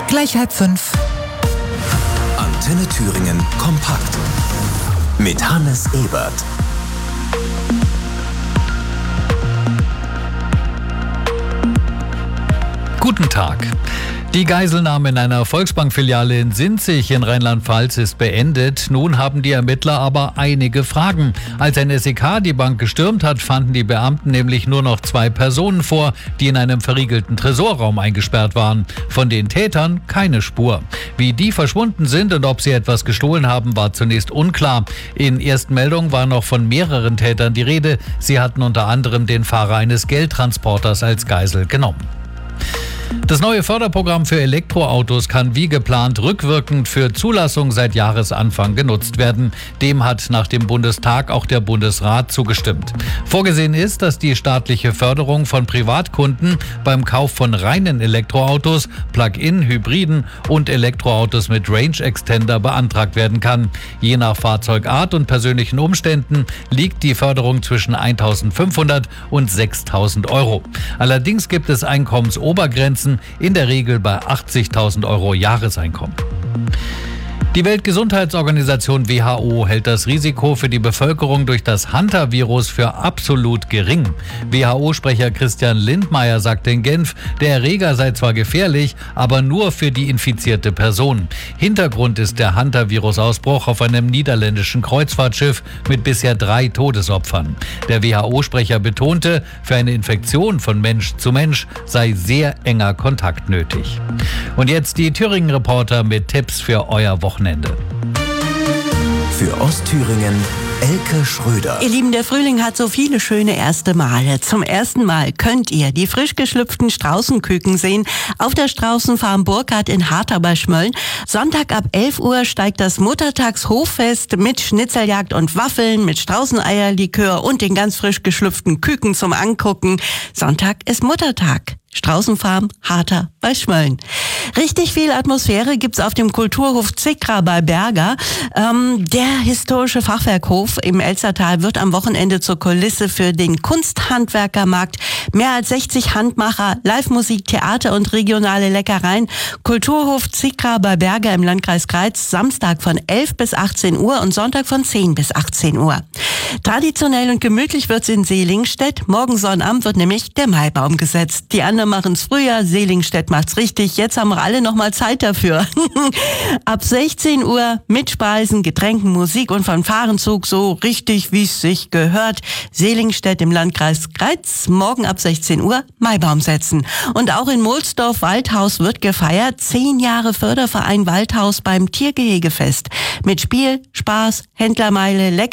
Gleich 4:30. Antenne Thüringen kompakt mit Hannes Ebert. Guten Tag. Die Geiselnahme in einer Volksbank-Filiale in Sinzig in Rheinland-Pfalz ist beendet. Nun haben die Ermittler aber einige Fragen. Als ein SEK die Bank gestürmt hat, fanden die Beamten nämlich nur noch 2 Personen vor, die in einem verriegelten Tresorraum eingesperrt waren. Von den Tätern keine Spur. Wie die verschwunden sind und ob sie etwas gestohlen haben, war zunächst unklar. In ersten Meldungen war noch von mehreren Tätern die Rede. Sie hatten unter anderem den Fahrer eines Geldtransporters als Geisel genommen. Das neue Förderprogramm für Elektroautos kann wie geplant rückwirkend für Zulassung seit Jahresanfang genutzt werden. Dem hat nach dem Bundestag auch der Bundesrat zugestimmt. Vorgesehen ist, dass die staatliche Förderung von Privatkunden beim Kauf von reinen Elektroautos, Plug-in, Hybriden und Elektroautos mit Range Extender beantragt werden kann. Je nach Fahrzeugart und persönlichen Umständen liegt die Förderung zwischen 1.500 und 6.000 Euro. Allerdings gibt es Einkommensobergrenzen, in der Regel bei 80.000 Euro Jahreseinkommen. Die Weltgesundheitsorganisation WHO hält das Risiko für die Bevölkerung durch das Hantavirus für absolut gering. WHO-Sprecher Christian Lindmeier sagte in Genf, der Erreger sei zwar gefährlich, aber nur für die infizierte Person. Hintergrund ist der Hantavirus-Ausbruch auf einem niederländischen Kreuzfahrtschiff mit bisher 3 Todesopfern. Der WHO-Sprecher betonte, für eine Infektion von Mensch zu Mensch sei sehr enger Kontakt nötig. Und jetzt die Thüringen-Reporter mit Tipps für euer Wochenende. Für Ostthüringen Elke Schröder. Ihr Lieben, der Frühling hat so viele schöne erste Male. Zum ersten Mal könnt ihr die frisch geschlüpften Straußenküken sehen auf der Straußenfarm Burkhardt in Harter bei Schmölln. Sonntag ab 11 Uhr steigt das Muttertagshoffest mit Schnitzeljagd und Waffeln, mit Straußeneierlikör und den ganz frisch geschlüpften Küken zum Angucken. Sonntag ist Muttertag. Straußenfarm Harter bei Schmölln. Richtig viel Atmosphäre gibt's auf dem Kulturhof Zickra bei Berger. Der historische Fachwerkhof im Elstertal wird am Wochenende zur Kulisse für den Kunsthandwerkermarkt. Mehr als 60 Handmacher, Live-Musik, Theater und regionale Leckereien. Kulturhof Zickra bei Berger im Landkreis Greiz, Samstag von 11 bis 18 Uhr und Sonntag von 10 bis 18 Uhr. Traditionell und gemütlich wird's in Selingstedt. Morgen Sonnabend wird nämlich der Maibaum gesetzt. Die anderen machen's früher, Selingstedt macht's richtig. Jetzt haben wir alle noch mal Zeit dafür. Ab 16 Uhr mit Speisen, Getränken, Musik und Fanfarenzug, so richtig wie es sich gehört. Selingstedt im Landkreis Greiz, morgen ab 16 Uhr Maibaum setzen. Und auch in Mohlsdorf Waldhaus wird gefeiert. 10 Jahre Förderverein Waldhaus beim Tiergehegefest. Mit Spiel, Spaß, Händlermeile,